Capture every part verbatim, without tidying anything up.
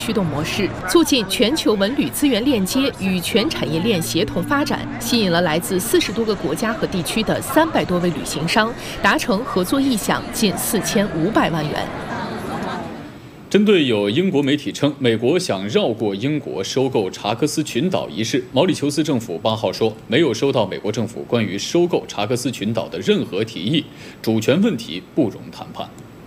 驱动模式，促进全球文旅资源链接与全产业链协同发展，吸引了来自四十多个国家和地区的三百多位旅行商，达成合作意向近四千五百万元。 针对有英国媒体称美国想绕过英国收购查克斯群岛一事，毛里求斯政府八号说没有收到美国政府关于收购查克斯群岛的任何提议，主权问题不容谈判。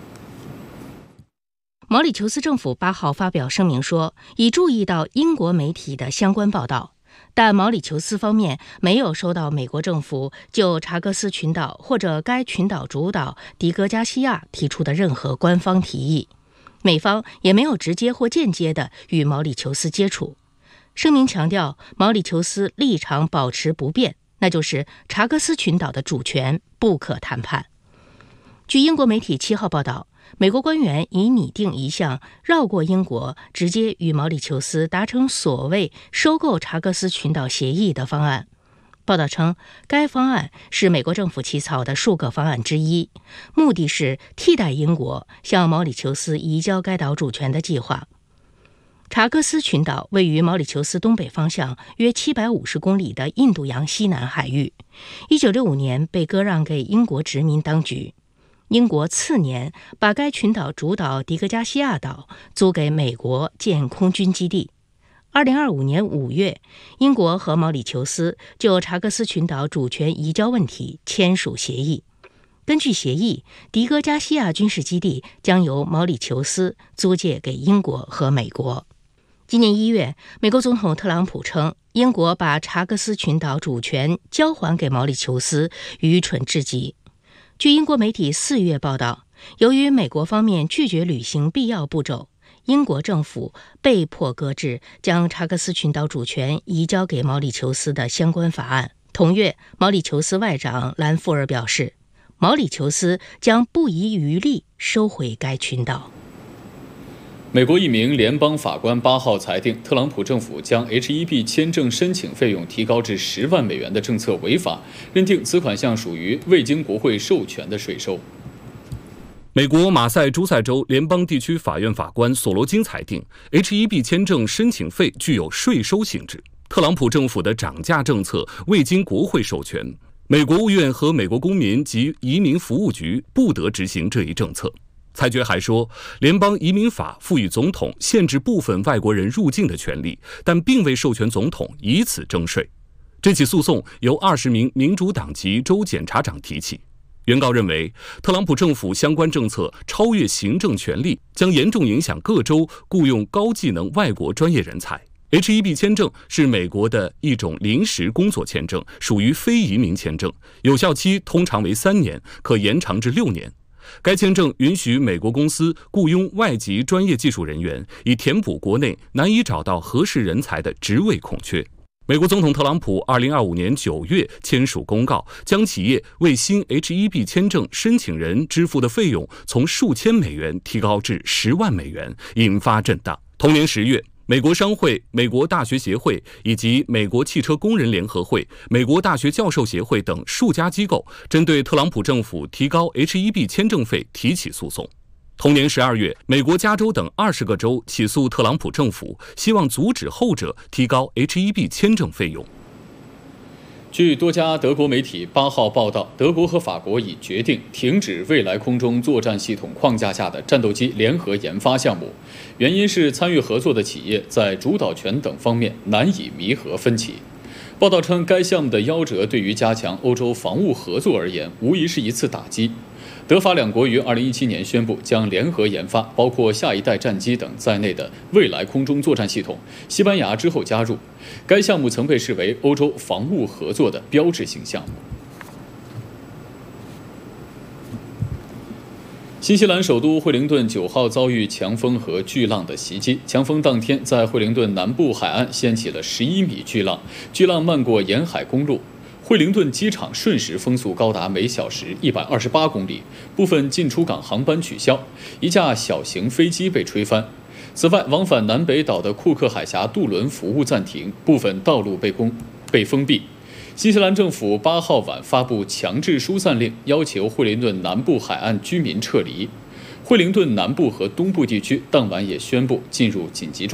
毛里求斯政府八号发表声明说，已注意到英国媒体的相关报道，但毛里求斯方面没有收到美国政府就查克斯群岛或者该群岛主岛迪戈加西亚提出的任何官方提议，美方也没有直接或间接地与毛里求斯接触。声明强调，毛里求斯立场保持不变，那就是查克斯群岛的主权不可谈判。据英国媒体七号报道，美国官员已拟定一项绕过英国，直接与毛里求斯达成所谓收购查克斯群岛协议的方案。报道称，该方案是美国政府起草的数个方案之一，目的是替代英国向毛里求斯移交该岛主权的计划。查克斯群岛位于毛里求斯东北方向约七百五十公里的印度洋西南海域，一九六五年被割让给英国殖民当局。英国次年把该群岛主岛迪戈加西亚岛租给美国建空军基地。二零二五年五月，英国和毛里求斯就查克斯群岛主权移交问题签署协议。根据协议，迪戈加西亚军事基地将由毛里求斯租借给英国和美国。今年一月，美国总统特朗普称，英国把查克斯群岛主权交还给毛里求斯愚蠢至极。据英国媒体四月报道，由于美国方面拒绝履行必要步骤，英国政府被迫搁置将查克斯群岛主权移交给毛里求斯的相关法案。同月，毛里求斯外长兰福尔表示，毛里求斯将不遗余力收回该群岛。 美国一名联邦法官八号裁定，特朗普政府将 H 一 B 签证申请费用提高至十万美元的政策违法，认定此款项属于未经国会授权的税收。 美国马赛诸塞州联邦地区法院法官索罗金裁定 ，H 一 B 签证申请费具有税收性质。特朗普政府的涨价政策未经国会授权，美国务院和美国公民及移民服务局不得执行这一政策。裁决还说，联邦移民法赋予总统限制部分外国人入境的权利，但并未授权总统以此征税。这起诉讼由二十名民主党籍州检察长提起。原告认为，特朗普政府相关政策超越行政权力，将严重影响各州雇用高技能外国专业人才。H 一 B 签证是美国的一种临时工作签证，属于非移民签证，有效期通常为三年，可延长至六年。该签证允许美国公司雇佣外籍专业技术人员，以填补国内难以找到合适人才的职位空缺。美国总统特朗普二零二五年九月签署公告，将企业为新 H 一 B 签证申请人支付的费用从数千美元提高至十万美元，引发震荡。同年十月，美国商会、美国大学协会以及美国汽车工人联合会、美国大学教授协会等数家机构针对特朗普政府提高 H 一 B 签证费提起诉讼。同年十二月，美国加州等二十个州起诉特朗普政府，希望阻止后者提高 H 一 B 签证费用。 据多家德国媒体八号报道，德国和法国已决定停止未来空中作战系统框架下的战斗机联合研发项目，原因是参与合作的企业在主导权等方面难以弥合分歧。报道称，该项目的夭折对于加强欧洲防务合作而言，无疑是一次打击。德法两国于二零一七年宣布将联合研发包括下一代战机等在内的未来空中作战系统，西班牙之后加入。该项目曾被视为欧洲防务合作的标志性项目。新西兰首都惠灵顿九号遭遇强风和巨浪的袭击，强风当天在惠灵顿南部海岸掀起了十一米巨浪，巨浪漫过沿海公路。惠灵顿机场瞬时风速高达每小时一百二十八公里，部分进出港航班取消，一架小型飞机被吹翻。此外，往返南北岛的库克海峡渡轮服务暂停，部分道路被公被封闭。新西兰政府八号晚发布强制疏散令，要求惠灵顿南部海岸居民撤离。 惠灵顿南部和东部地区当晚也宣布进入紧急状态。